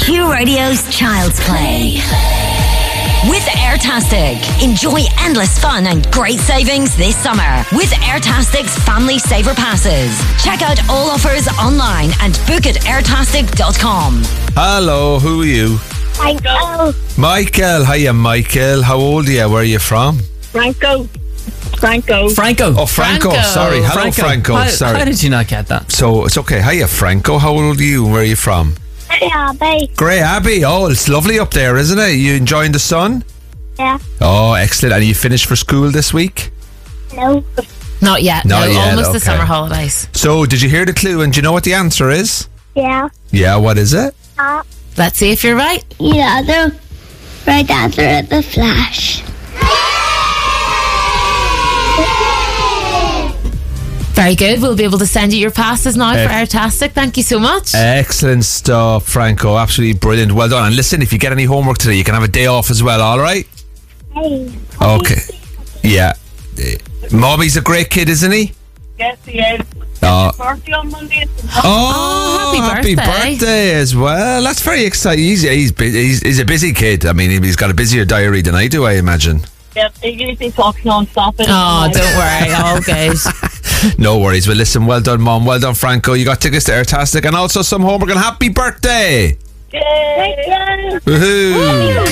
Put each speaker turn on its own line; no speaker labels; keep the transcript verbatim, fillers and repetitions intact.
Q Radio's Child's Play. With Airtastic. Enjoy endless fun and great savings this summer with Airtastic's Family Saver Passes. Check out all offers online and book at airtastic dot com.
Hello, who are you?
Michael.
Michael. Hiya, Michael. How old are you? Where are you from?
Franco. Franco.
Franco.
Oh, Franco.
Franco.
Sorry. Hello, Franco. Franco.
How,
Sorry.
how did you not get that?
So, it's okay. Hiya, Franco. How old are you? Where are you from?
Hey, Abby.
Grey Abbey. Oh, it's lovely up there, isn't it? You enjoying the sun?
Yeah.
Oh, excellent. And you finished for school this week?
No.
Not yet.
Not
no,
yet,
almost
okay.
the summer holidays.
So, did you hear the clue? And do you know what the answer is?
Yeah.
Yeah, what is it?
Uh,
Let's see if you're right.
yeah, the right answer is the Flash.
Very good. We'll be able to send you your passes now
Uh,
for Airtastic. Thank you so much.
Excellent stuff, Franco. Absolutely brilliant. Well done. And listen, if you get any homework today, you can have a day off as well, all right?
Hey.
Okay. Yeah. Uh, Mommy's a great kid, isn't he?
Yes, he is.
Oh,
Birthday on Monday.
oh,
happy birthday.
birthday as well. That's very exciting. He's, he's, bu- he's, he's a busy kid. I mean, he's got a busier diary than I do, I imagine.
Yep, he usually talks non-stop.
Oh, don't worry. All good.
No worries. Well, listen, well done, Mom. Well done, Franco. You got tickets to Airtastic and also some homework and happy birthday.
Yay!
Woohoo.